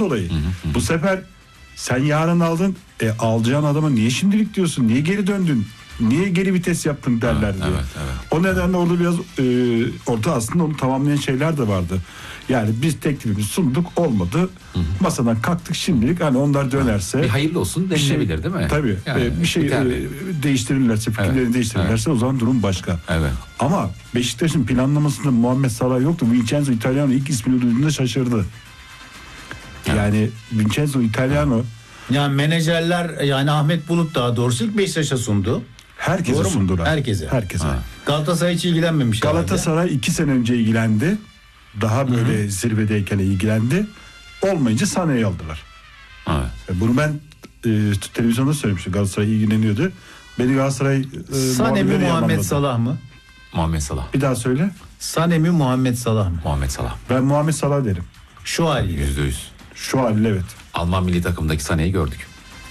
dolayı. Bu sefer sen yarın aldın. Alacağın adama niye şimdilik diyorsun? Niye geri döndün? Niye geri vites yaptın derler diye. Evet. O nedenle orada biraz orada aslında onu tamamlayan şeyler de vardı. Yani biz teklifimizi sunduk, olmadı. Masadan kalktık, şimdilik hani onlar dönerse. Bir hayırlı olsun denilebilir değil mi? Tabii. Yani Bir şey değiştirirlerse, fikirlerini değiştirirlerse o zaman durum başka. Evet. Ama Beşiktaş'ın planlamasında Muhammed Salah yoktu. Vincenzo Italiano ilk ismini duyduğunda şaşırdı. Yani Vincenzo Italiano yani menajerler, yani Ahmet Bulut daha doğrusu ilk Beşiktaş'a sundu. herkese sundular. Herkese. Herkese. Galatasaray hiç ilgilenmemiş. Galatasaray 2 sene önce ilgilendi. Daha böyle zirvedeyken ilgilendi. Olmayınca Sané'yi aldılar. Evet. Bunu ben televizyonda söylemiştim. Galatasaray ilgileniyordu. Beni Galatasaray Sané mi Muhammed Salah mı? Muhammed Salah. Bir daha söyle. Sané mi Muhammed Salah mı? Muhammed Salah. Ben Muhammed Salah derim. Şu haliyle. %100. Şu haliyle evet. Alman milli takımdaki Sané'yi gördük.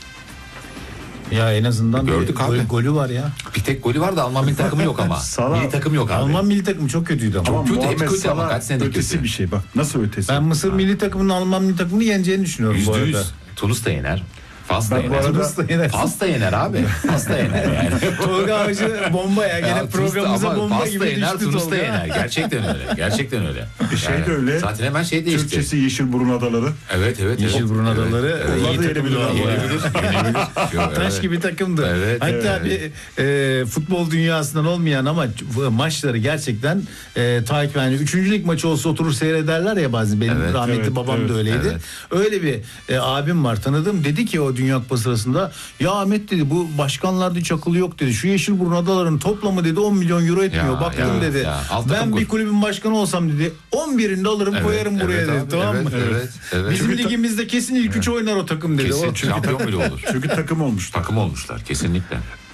Ya en azından Gördük abi. golü var ya. Bir tek golü var da Alman milli takımı yok ama. Salah- Milli takım yok abi. Alman milli takımı çok kötüydü ama. Ama kötü, hep Muhammed kötü ama Salah kaç senedir ötesi kötü. bir şey. Bak nasıl ötesi? Ben Mısır milli takımının Alman milli takımını yeneceğini düşünüyorum bu arada. %100. Tunus da yener. Fas da Ben bu yener. arada- Tunus da yener. Fas da yener abi. Fas da yener yani. Tolga Avcı bomba ya. Gene programımıza bomba Fas da gibi yener, düştü Tunus da Tolga. yener. Gerçekten öyle. Gerçekten öyle. Şey de öyle. Zaten hemen şey değişti. Türkçesi Yeşilburun Adaları. Evet. Yeşilburun Adaları Onlar iyi da takımdı yenebilir vallahi. Yenebilir. Taş gibi takımdı. Evet, Hatta bir futbol dünyasından olmayan ama maçları gerçekten takip, yani 3. lig maçı olsa oturur seyrederler ya bazen. Benim Evet, rahmetli evet, babam da evet, öyleydi. evet. Öyle bir abim var, tanıdım. Dedi ki o Dünya Kupası sırasında, ya Ahmet dedi, bu başkanlarda çakılı yok dedi. Şu Yeşilburun adalarının toplamı dedi 10 milyon euro etmiyor. Ya, Baktım ya, dedi. ya. Alt Ben takım bir kur. kulübün başkanı olsam dedi 11'inde alırım koyarım buraya dedi. abi, Tamam mı? Evet. Bizim ligimizde kesin ilk 3 oynar o takım dedi. Kesin O- şampiyon bile olur. Çünkü takım olmuşlar. Takım olmuşlar kesinlikle.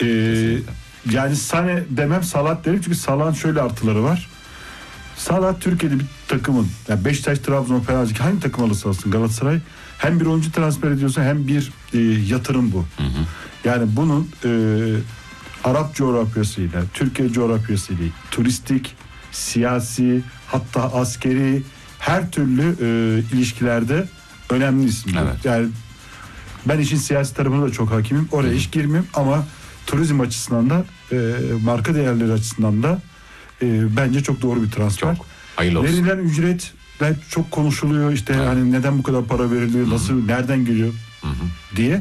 Yani Sané demem, Salah derim, çünkü Salah'ın şöyle artıları var. Salah Türkiye'de bir takımın, yani Beşiktaş, Trabzon, Fenerbahçe, hangi takım alırsa alsın Galatasaray, hem bir oyuncu transfer ediyorsa hem bir yatırım bu. Yani bunun Arap coğrafyasıyla, Türkiye coğrafyasıyla, turistik, siyasi, hatta askeri her türlü ilişkilerde önemli isimler. Evet. Yani ben işin siyasi tarafına da çok hakimim. Oraya hiç girmeyeyim ama turizm açısından da marka değerleri açısından da bence çok doğru bir transfer. Çok. Hayırlı olsun. Verilen ücretler çok konuşuluyor. İşte hani neden bu kadar para veriliyor, nasıl, nereden geliyor diye.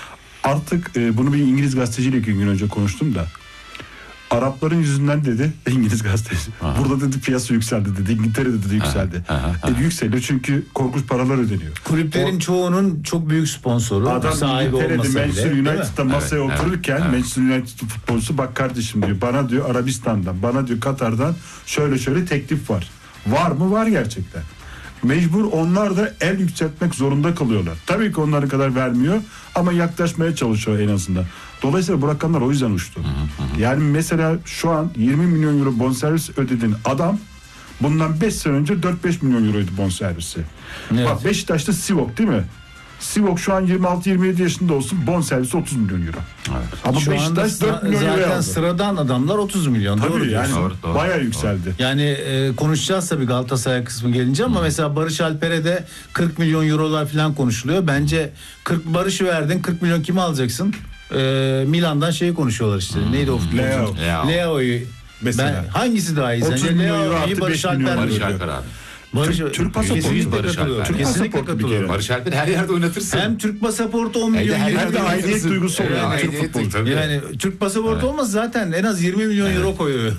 Artık bunu bir İngiliz gazeteciyle 2 gün önce konuştum da. Arapların yüzünden dedi İngiliz gazeteci. Burada dedi piyasa yükseldi dedi. İngiltere'de dedi yükseldi. Yükseliyor çünkü korkunç paralar ödeniyor. Kulüplerin çoğunun çok büyük sponsoru, Adam sahibi İngiltere'de olmasa bile. Manchester değil mi? United'da masaya otururken Manchester United futbolcusu, bak kardeşim diyor, bana diyor Arabistan'dan, bana diyor Katar'dan şöyle teklif var. Var mı? Var gerçekten. Mecbur onlar da el yükseltmek zorunda kalıyorlar. Tabii ki onlara kadar vermiyor ama yaklaşmaya çalışıyor en azından. Dolayısıyla bu rakamlar o yüzden uçtu. Yani mesela şu an 20 milyon euro bonservis ödediğin adam bundan 5 sene önce 4-5 milyon euroydu bonservisi. Evet. Bak Beşiktaş'ta Sivok değil mi? Sivok şu an 26-27 yaşında olsun, bonservisi 30 milyon euro. Evet. Ama Şu anda Beşiktaş 4 milyon euro zaten aldı. sıradan adamlar 30 milyon. Tabii Doğru yani diyorsun. Doğru. bayağı yükseldi. Yani konuşacağız tabii Galatasaray kısmı gelince ama mesela Barış Alper'e de 40 milyon eurolar falan konuşuluyor. Bence 40 Barış'ı verdin, 40 milyon kimi alacaksın? Milan'dan şeyi konuşuyorlar işte. Neydi o futbolcu? Leao'yu. Mesela. Hangisi daha iyi 30 sence? milyon euro Leo artı iyi, Barış 5 milyon Alper mi? Barış Alper abi. Barış, Türk pasaportu kesinlikle Barış katılıyorum. Alper. Kesinlikle Pasaportu bir katılıyorum. kere. Barış Alper her yerde oynatırsın. Hem Türk pasaportu 10 milyon her euro. yerde aidiyet oynatırsın. duygusu oluyor. Evet, Türk aidiyet futbolu. tabii. Yani Türk pasaportu olmaz zaten en az 20 milyon euro koyuyor.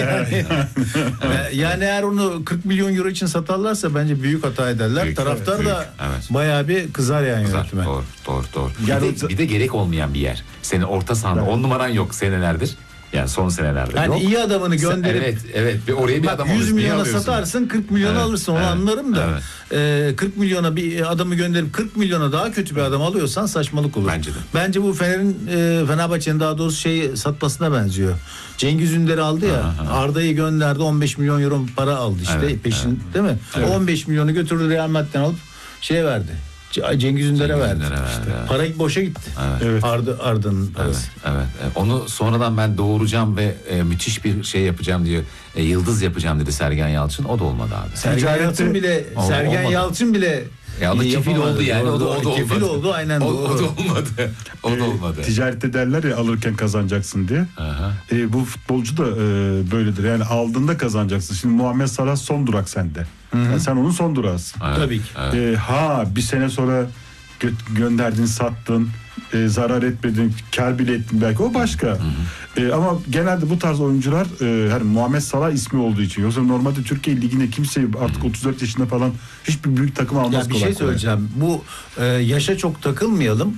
Yani eğer onu 40 milyon euro için satarlarsa bence büyük hata ederler. Büyük, Taraftar evet, da büyük, evet. bayağı bir kızar yani Güzel, yönetime. Doğru. Yani Bir de gerek olmayan bir yer. Senin orta sahanda 10 numaran yok senelerdir. Yani son senelerde Yani yok. iyi adamını gönderip Evet. Bir oraya bir bak, adam 100 alıyorsun. Niye milyona alıyorsun? satarsın, 40 milyona alırsın, onu anlarım da. 40 milyona bir adamı gönderip 40 milyona daha kötü bir adam alıyorsan saçmalık olur. Bence de. Bence bu Fenerbahçe'nin daha doğrusu satmasına benziyor. Cengiz Ünder'i aldı ya. Arda'yı gönderdi, 15 milyon euro para aldı işte peşin, değil mi? O 15 milyonu götürdü Real Madrid'den alıp verdi. Cengiz Ünder'e verdi. Para boşa gitti. Evet. Arda'nın parası. Evet. Onu sonradan ben doğuracağım ve müthiş bir şey yapacağım diyor. Yıldız yapacağım dedi Sergen Yalçın. O da olmadı abi. Sergen Yalçın bile Olmadı. Yalçın bile Ya o da kefil yapamadı. oldu yani. O da Doğru, olmadı. kefil oldu aynen. O doğru. da olmadı. O da olmadı. Ticarette derler ya, alırken kazanacaksın diye. Aha. Bu futbolcu da böyledir. Yani aldığında kazanacaksın. Şimdi Muhammed Salah son durak sende. Yani sen onun son durağısın. Evet, Tabii ki. evet. Bir sene sonra gönderdin, sattın, zarar etmedin, kar bile ettin belki, o başka. Ama genelde bu tarz oyuncular hani Muhammed Salah ismi olduğu için, yoksa normalde Türkiye Ligi'ne kimse artık 34 yaşında falan hiçbir büyük takım almaz Ya bir kolay şey kolay. söyleyeceğim. Bu yaşa çok takılmayalım.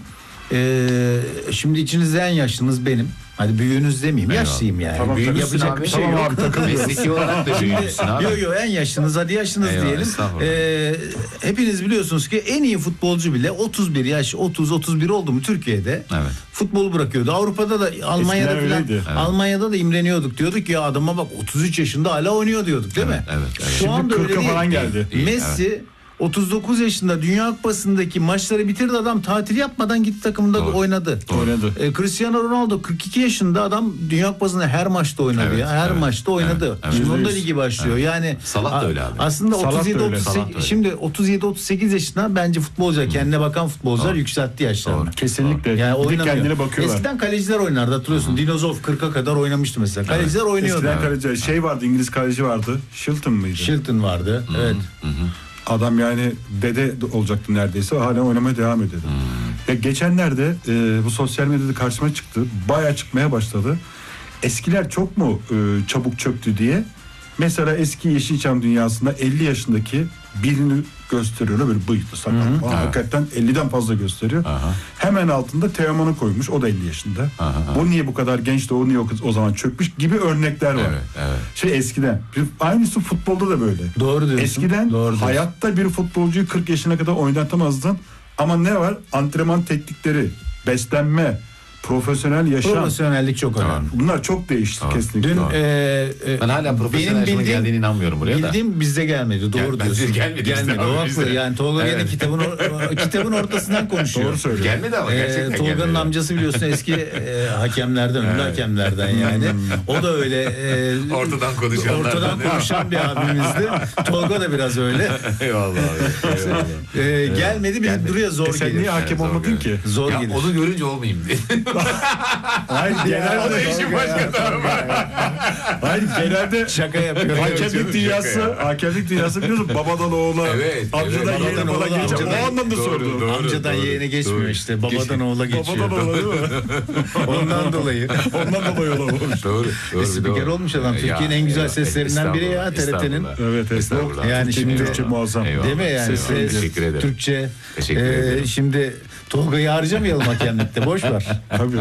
Şimdi içinizde en yaşlınız benim. Hadi büyüğünüz demeyeyim. Eyvallah. Yaşlıyım yani. Tamam, Büyük takılsın yapacak abi. bir şey Tamam yok. abi, takılıyoruz. Mesleki olarak da büyümüşsün abi. Yok en yaşınız, hadi yaşınız Eyvallah, diyelim. estağfurullah. Hepiniz biliyorsunuz ki en iyi futbolcu bile 31 yaş, 30-31 oldu mu Türkiye'de Evet. futbolu bırakıyordu. Avrupa'da da, Almanya'da Eskiden falan, öyleydi. Evet. Almanya'da da imreniyorduk. Diyorduk ya adama bak 33 yaşında hala oynuyor diyorduk değil mi? Evet, evet. Şu Şimdi anda 40'a öyle değil. falan geldi. İyi, Messi 39 yaşında Dünya Kupası'ndaki maçları bitirdi, adam tatil yapmadan gitti takımında Doğru. oynadı. Oynadı. Cristiano Ronaldo 42 yaşında adam Dünya Kupası'nda her maçta oynadı Evet, ya. Her evet, maçta oynadı. evet, evet. Şimdi onda %100. ligi başlıyor. Yani Salah da öyle abi. Aslında Salah da 37 öyle. 38 Salah da öyle. şimdi 37-38 yaşında bence futbolcular, kendine bakan futbolcular Doğru. yükseltti yaşlarını. Doğru. Kesinlikle. Yani Bir de oynamıyor. kendine bakıyorlar. Eskiden kaleciler oynardı, hatırlıyorsun. Dinozov 40'a kadar oynamıştı mesela. Kaleciler oynuyordu. Eskiden kaleci şey vardı, İngiliz kaleci vardı. Shilton mıydı? Shilton vardı. Evet. Adam yani dede olacaktı neredeyse. Hala oynamaya devam ediyordu. Geçenlerde bu sosyal medyada karşıma çıktı. Bayağı çıkmaya başladı. Eskiler çok mu çabuk çöktü diye. Mesela eski Yeşilçam dünyasında 50 yaşındaki birini gösteriyorlar, böyle bıyıklı sakal falan. Hakikaten 50'den fazla gösteriyor. Aha. Hemen altında Teoman'ı koymuş. O da 50 yaşında. Bu niye bu kadar genç de o niye o zaman çökmüş gibi örnekler var. Evet. Eskiden. Aynısı futbolda da böyle. Doğru diyorsun. Eskiden Doğru diyorsun. hayatta bir futbolcuyu 40 yaşına kadar oynatamazdın. Ama ne var? Antrenman teknikleri, beslenme, profesyonel yaşam. Profesyonellik çok önemli. Bunlar çok değişti kesinlikle. Dün Ben hala profesyonel yaşıma geldiğine inanmıyorum buraya da. bildiğim bizde gelmedi. Doğru Gelmedi, diyorsun. gelmedi bizde Gelmedi. abi, O haklı. bizde. Yani Tolga gene Evet. kitabın ortasından konuşuyor. Doğru söylüyor. Gelmedi ama gerçekten Tolga'nın gelmedi. amcası biliyorsun eski hakemlerden, ünlü hakemlerden yani. O da öyle Ortadan konuşanlardan, ortadan değil mi? konuşan bir abimizdi. Tolga da biraz öyle. Eyvallah abi. Eyvallah. Gelmedi, bir duruyor zor Sen gelir. niye hakem zor olmadın gelir. ki? Zor Ya gelir. onu görünce olmayayım diye. Hayır O da genelde işin başka tarafı. hayır genelde Şaka yapıyor. hakemlik dünyası biliyorsun, babadan oğula, Evet, amcadan evet. yeğene Babadan falan oğula, geçiyor. amcadan- O anlamda Doğru, sordum. doğru. Amcadan yeğene geçmiyor doğru. işte. Babadan oğula geçiyor. Babadan oğula değil mi? Ondan dolayı. Ondan dolayı olamamış. Doğru. Doğru. Spiker olmuş adam. Türkiye'nin en güzel seslerinden biri ya, TRT'nin. Evet, Estağfurullah. Yani şimdi- Türkçe muazzam. Eyvallah. Değil mi yani? Eyvallah. Teşekkür ederim. Türkçe. Teşekkür ederim. Şimdi Tolga'yı harcamayalım hakemlikte. Boş ver. Tabii.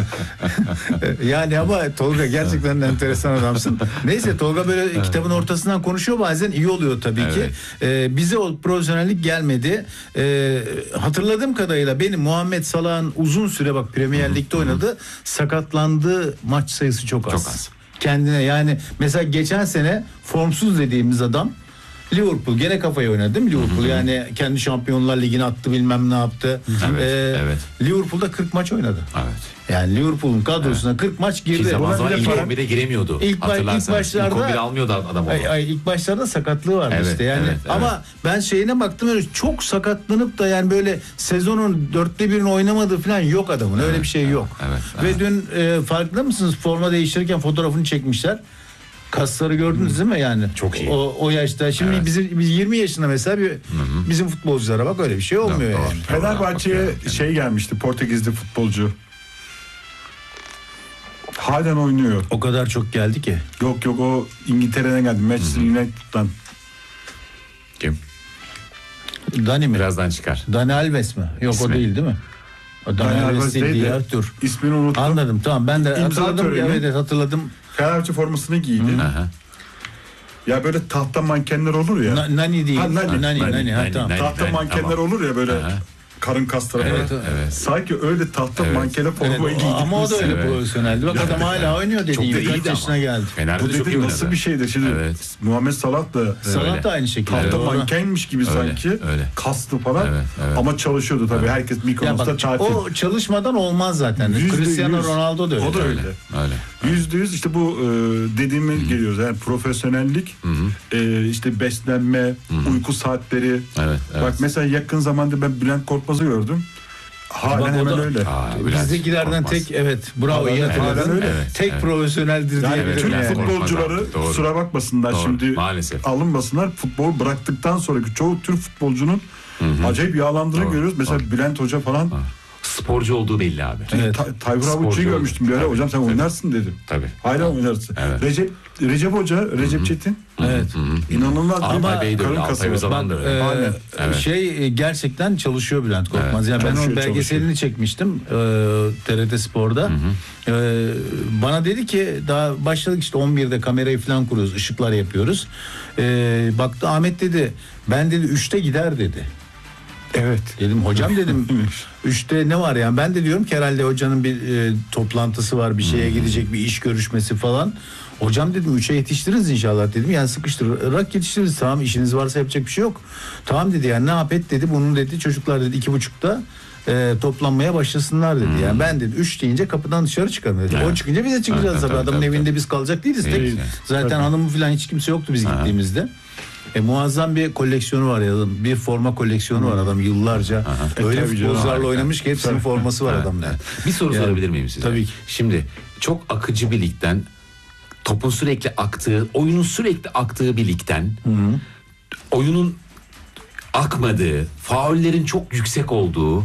Yani ama Tolga gerçekten enteresan adamsın. Neyse, Tolga böyle kitabın ortasından konuşuyor, bazen iyi oluyor tabii ki. Bize o profesyonellik gelmedi. Hatırladığım kadarıyla benim Muhammed Salah'ın uzun süre bak Premier Lig'de oynadı. Sakatlandığı maç sayısı çok az. Çok az. Kendine yani mesela geçen sene formsuz dediğimiz adam Liverpool gene kafayı oynadı değil mi Liverpool? Yani kendi Şampiyonlar Ligi'ne attı, bilmem ne yaptı. Evet. Liverpool'da 40 maç oynadı. Evet. Yani Liverpool'un kadrosuna 40 maç Ki girdi. zaman zaman Buna bir ilk de 11'e giremiyordu. İlk Hatırlarsanız. başlarda- İlk 11'e almıyordu adam onu. ilk başlarda sakatlığı vardı Evet, işte yani. evet, evet. Ama ben şeyine baktım, öyle çok sakatlanıp da yani böyle sezonun 1/4'ünü oynamadığı falan yok adamın. Öyle bir şey yok. evet, Ve dün farkında mısınız, forma değiştirirken fotoğrafını çekmişler. Kasları gördünüz değil mi yani? Çok iyi. O yaşta. Şimdi Evet. biz 20 yaşında mesela bizim futbolculara bak, öyle bir şey olmuyor Doğru. yani. Fenerbahçe'ye şey gelmişti, Portekizli futbolcu. Halen oynuyor. O kadar çok geldi ki. Yok o İngiltere'den geldi. Manchester United'dan. Kim? Dani mi? Birazdan çıkar. Dani Alves mi? Yok İsmi. o değil mi? O Dani Alves değil değil de ya, dur. ismini unuttum. Anladım, tamam, ben de İmza hatırladım. töreni. Evet, hatırladım. Fenerbahçe formasını giydi. Aha. Ya böyle tahta mankenler olur ya. Nani değil. Ha, Nani. Nani. Ha, Nani, tamam. Nani. Tahta mankenler tamam. olur ya böyle. Aha. Karın kasları Evet, falan. evet. Sanki öyle tahta Evet. mankene formayı Evet, giydi. ama o da öyle Evet. profesyoneldi. Bak adam hala oynuyor Çok dediğin da gibi. Kaç iyiydi yaşına ama. geldi. Fener'de Bu çok iyi dedi oynadı. nasıl bir şeydir şimdi. Evet. Muhammed Salah da Salah da aynı şekilde. tahta Doğru. mankenmiş gibi sanki. öyle. Kaslı falan. Evet, evet. Ama çalışıyordu tabii. Herkes Ya Mykonos'ta bak, tatil. o çalışmadan olmaz zaten. %100. Cristiano Ronaldo da öyle. O da öyle. Öyle. %100 işte bu dediğime geliyoruz. Yani profesyonellik, işte beslenme, uyku saatleri. Evet. Bak mesela yakın zamanda ben Bülent Korkmaz'ı gördüm. Halen Bak o hemen da- öyle. Bizdekilerden Korkmaz. tek bravo iyi Evet, hatırladın. öyle. Tek profesyoneldir Yani diyebilirim Türk yani. futbolcuları Korkmaz abi, doğru. kusura bakmasınlar Doğru, şimdi maalesef. alınmasınlar. Futbol bıraktıktan sonraki çoğu Türk futbolcunun acayip yağlandığını Doğru, görüyoruz. Mesela doğru. Bülent Hoca falan Sporcu olduğu belli abi. Evet. Tayfur Sporcu Avuç'u oldu. görmüştüm bir ara. Tabii, Hocam sen tabii. oynarsın dedim. Tabii. Hala oynarsın. Evet. Recep Hoca, Recep Çetin. Evet. İnanılmaz bir Alpay Bey de öyle. karın kası Alpay var. Özalan da öyle. Aynen. Gerçekten çalışıyor Bülent Korkmaz. Yani ben Çalışıyor, onun belgeselini çekmiştim TRT Spor'da. Bana dedi ki daha başladık işte 11'de kamerayı falan kuruyoruz, ışıklar yapıyoruz. Baktı Ahmet dedi ben dedi 3'te gider dedi. Evet. Dedim hocam dedim 3'te ne var yani ben de diyorum ki herhalde hocanın bir toplantısı var bir şeye gidecek bir iş görüşmesi falan. Hocam dedim 3'e yetiştiririz inşallah dedim yani sıkıştırarak yetiştiririz tamam işiniz varsa yapacak bir şey yok. Tamam dedi yani ne yap et dedi bunun dedi çocuklar dedi 2.30'da toplanmaya başlasınlar dedi. Yani ben dedi 3 deyince kapıdan dışarı çıkarım dedi. Evet. O çıkınca biz de çıkacağız Evet, tabii. tabii, Adamın tabii, evinde tabii. biz kalacak değiliz tek. Evet. Zaten Tabii. hanımı falan hiç kimse yoktu biz gittiğimizde. Muazzam bir koleksiyonu var ya adam. Bir forma koleksiyonu var adam yıllarca. Öyle Tabii canım, futbolcularla harika. oynamış ki hepsinin forması var adamda. Bir soru Yani, sorabilir miyim size? tabii ki. Şimdi çok akıcı bir ligden, topun sürekli aktığı, oyunun sürekli aktığı bir ligden, oyunun akmadığı, faullerin çok yüksek olduğu,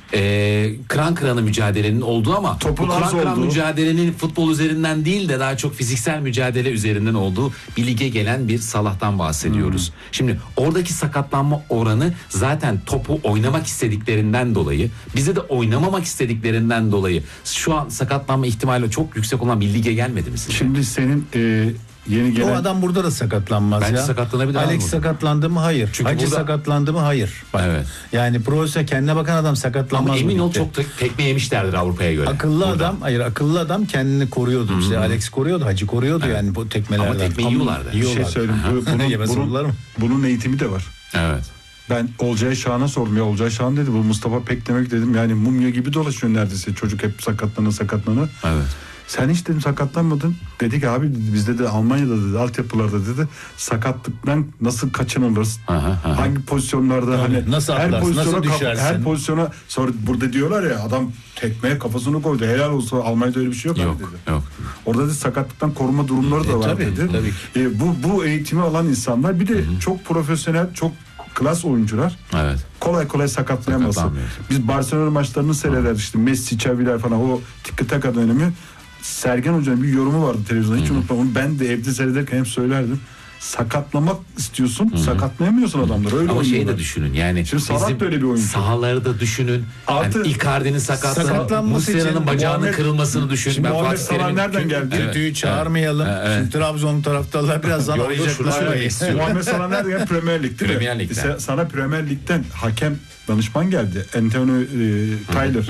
kıran kırana mücadelenin olduğu ama Topun bu kıran az kıran olduğu. mücadelenin futbol üzerinden değil de daha çok fiziksel mücadele üzerinden olduğu bir lige gelen bir Salah'tan bahsediyoruz. Şimdi oradaki sakatlanma oranı zaten topu oynamak istediklerinden dolayı, bize de oynamamak istediklerinden dolayı şu an sakatlanma ihtimali çok yüksek olan bir lige gelmedi mi sizce? Şimdi senin yeni O gelen adam burada da sakatlanmaz Bence ya. sakatlanabilir abi Alex burada. sakatlandı mı? Hayır. Çünkü Hacı burada- sakatlandı mı? Hayır. Bak, Evet. yani profesyonel kendine bakan adam sakatlanmaz Ama mı? emin ol Gitti. çok tekme yemişlerdir Avrupa'ya göre. Akıllı Burada. akıllı adam kendini koruyordu işte. Alex koruyordu, Hacı koruyordu yani bu tekmelerden. Ama tekme yiyorlardı. bir şey söyleyeyim. Yemez olurlar mı? Bunun eğitimi de var. Evet. Ben Olcay Şahan'a sordum ya Olcay Şahan dedi bu Mustafa Pek demek dedim yani mumya gibi dolaşıyor neredeyse çocuk hep sakatlanır. Evet. Sen hiç dedim sakatlanmadın. Dedi ki abi dedi, bizde de Almanya'da dedi altyapılarda dedi sakatlıktan nasıl kaçınılır? Hangi pozisyonlarda hani nasıl atlarsın, nasıl düşersin? her pozisyona sonra burada diyorlar ya adam tekmeye kafasını koydu. Helal olsun Almanya'da öyle bir şey yok, abi Yok, dedi. yok. Orada dedi sakatlıktan koruma durumları da var tabii, dedi. tabii Bu eğitimi alan insanlar bir de çok profesyonel, çok klas oyuncular. Evet. Kolay kolay sakatlayamazsın. Sakatlanmıyor. Biz Barcelona maçlarını seyreder işte Messi, Xavi'ler falan o tiki taka dönemi. Sergen Hoca'nın bir yorumu vardı televizyonda hiç unutmam. Onu ben de evde seyrederken hep söylerdim. Sakatlamak istiyorsun, sakatlayamıyorsun adamları. Öyle Ama şeyi oynuyorlar. de düşünün yani Şimdi Salah da öyle bir oyuncu. sahaları da düşünün. Artı- Yani Icardi'nin sakatlığı, Sakatlanması için Muslera'nın bacağının Muhammed- kırılmasını düşün. Şimdi Muhammed Fatih Salah Terim'in- nereden geldi? Evet. Düdüğü çağırmayalım. Evet. Şimdi Trabzon taraftarlar birazdan Yok, yok, şunu söylemek arayacaklar. istiyorum. Muhammed Salah nereden? Premier Lig değil mi? Premier Lig'den. Sana Premier Lig'den hakem danışman geldi. Anthony Tyler.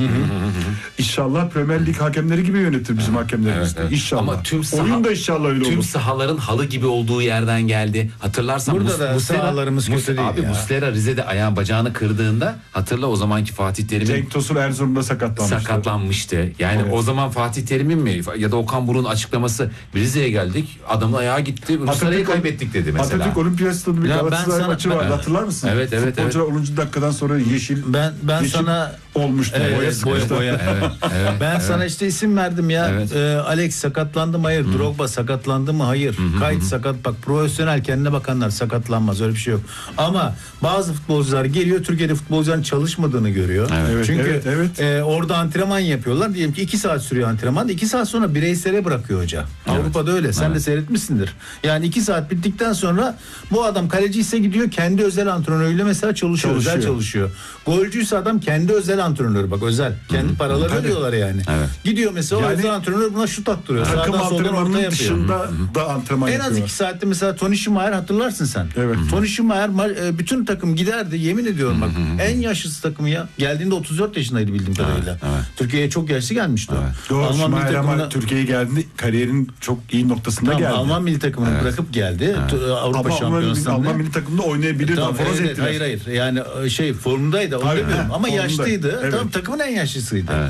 İnşallah Premier Lig hakemleri gibi yönetir bizim hakemlerimiz. Evet, evet. İnşallah. Ama tüm Oyun da inşallah öyle tüm olur. sahaların halı gibi olduğu yerden geldi. Hatırlarsan Burada da sahalarımız kötü değil Abi ya. Muslera Rize'de ayağın bacağını kırdığında hatırla o zamanki Fatih Terim'in Cenk Tosun Erzurum'da sakatlanmıştı. Yani Evet. o zaman Fatih Terim'in mi ya da Okan Buruk'un açıklaması Rize'ye geldik adamın ayağı gitti Muslera'yı kaybettik dedi mesela. Atatürk Olimpiyat Stadı bir Ya ben Galatasaray sana- maçı vardı Evet. hatırlar mısın? Evet, evet, Futbolcular 10. dakikadan sonra yeşil Ben yeşil sana olmuştu. Evet, boya boya sıkmışlar. boya. Evet, Ben sana işte isim verdim ya. Evet. Alex sakatlandı mı? Hayır. Drogba sakatlandı mı? Hayır. Kayıt sakat. Bak profesyonel kendine bakanlar sakatlanmaz. Öyle bir şey yok. Ama bazı futbolcular geliyor Türkiye'de futbolcuların çalışmadığını görüyor. Evet, Çünkü evet. orada antrenman yapıyorlar. Diyelim ki 2 saat sürüyor antrenman. 2 saat sonra bireysele bırakıyor hoca. Avrupa'da öyle. Sen de seyretmişsindir. Yani 2 saat bittikten sonra bu adam kaleci ise gidiyor kendi özel antrenörüyle mesela çalışıyor. Özel çalışıyor. Golcüyse adam kendi özel antrenörü bak özel. Kendi paraları ödüyorlar yani. Evet. Gidiyor mesela o Yani özel antrenör buna şut attırıyor. Takım Sağdan soldan orta antrenmanının yapıyor. dışında da antrenman En az yapıyorlar. 2 saatte mesela Tony Schumacher hatırlarsın sen. Evet. Tony Schumacher bütün takım giderdi yemin ediyorum bak. En yaşlısı takımı ya. Geldiğinde 34 yaşındaydı bildiğim kadarıyla. Türkiye'ye çok yaşlı gelmişti o. Doğru, Alman milli Schumacher ama takımına Türkiye'ye geldiğinde kariyerin çok iyi noktasında Tamam, geldi. Alman milli takımını bırakıp geldi. Avrupa Ama Şampiyonası'nda. Alman milli takımda oynayabilirdi. Tamam, Aforoz evet, ettiler. hayır yani formundaydı onu Tabii, demiyorum ama formunda. yaşlıydı. Evet. Tamam takımın en yaşlısıydı. Evet, evet.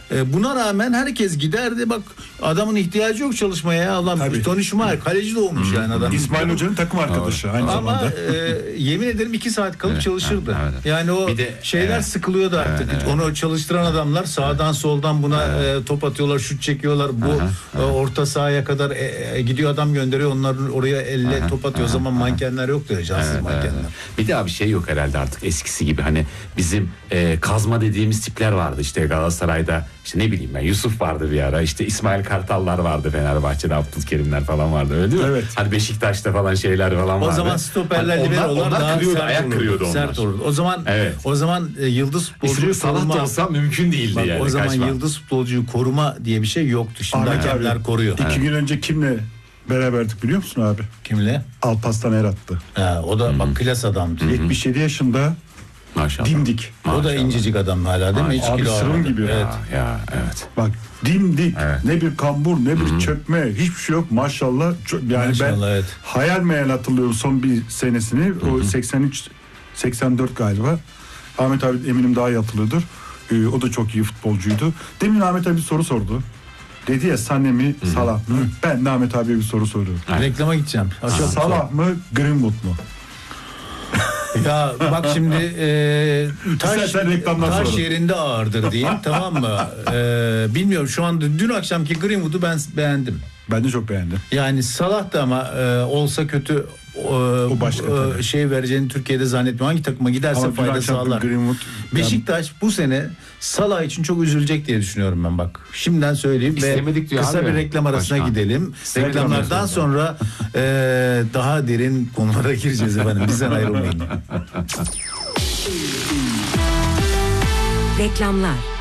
Buna rağmen herkes giderdi. Bak adamın ihtiyacı yok çalışmaya ya. Ulan Tabii. Tony Schumacher kaleci doğmuş yani adam. İsmail Hoca'nın takım arkadaşı aynı Ama zamanda. yemin ederim 2 saat kalıp çalışırdı. evet. Yani o Bir de, şeyler sıkılıyordu artık. Onu çalıştıran adamlar sağdan soldan buna top atıyorlar, şut çekiyorlar. Bu orta sahaya kadar gidiyor adam gönderiyor. Onlar oraya elle top atıyor. O zaman mankenler yoktu ya, cansız mankenler. Bir daha bir şey yok herhalde artık eskisi gibi. Hani bizim kazma dediğimiz tipler vardı işte Galatasaray'da, işte ne bileyim ben, Yusuf vardı bir ara, işte İsmail Kartallar vardı Fenerbahçe'de, Abdülkerimler falan vardı, öyle değil mi? Evet. Hani Beşiktaş'ta falan şeyler falan vardı. O zaman stoperler Hani liberolar onlar daha kırıyordu, sert ayak olurdu, kırıyordu onlar. sert olurdu. O zaman Evet. yıldız futbolcuyu İsmi Salah da koruma, olsa mümkün değildi bak, yani. o zaman kaçma. yıldız futbolcuyu koruma diye bir şey yoktu. Şimdi Ahmet hakemler abi koruyor. 2 gün önce kimle beraberdik biliyor musun abi? Kimle? Alparslan Erat'tı. O da bak klas adamdı. 77 yaşında Maşallah. dimdik. O da Maşallah. incecik adam hala değil mi? Hiç Abi kilo sırım almadı. gibi. Evet. Ya evet. Bak dimdik. Evet. Ne bir kambur ne bir çökme. Hiçbir şey yok maşallah. Yani Maşallah, ben evet. hayal meyal hatırlıyorum son bir senesini. O 83-84 galiba. Ahmet abi eminim daha iyi hatırlıyordur. O da çok iyi futbolcuydu. Demin Ahmet abi bir soru sordu. Dedi ya Sané mi Salah mı? Ben de Ahmet abiye bir soru soruyorum. Reklama gideceğim. Çok Salah mı Greenwood mu? Ya bak şimdi taş İstersen reklamdan sonra. yerinde ağırdır diyeyim, tamam mı? Bilmiyorum, şu anda dün akşamki Greenwood'u ben beğendim. Ben de çok beğendim. Yani Salah da ama olsa kötü O başka tabii. şey vereceğini Türkiye'de zannetmiyorum. Hangi takıma giderse Ama dün fayda akşam sağlar. Greenwood Beşiktaş bu sene Salah için çok üzülecek diye düşünüyorum ben, bak. Şimdiden söyleyeyim İstemedik ve diyor kısa abi. bir reklam arasına Başkan. gidelim. İstemedik Reklamlardan ondan sonra daha derin konulara gireceğiz efendim. Bizden ayrılmayın. Reklamlar.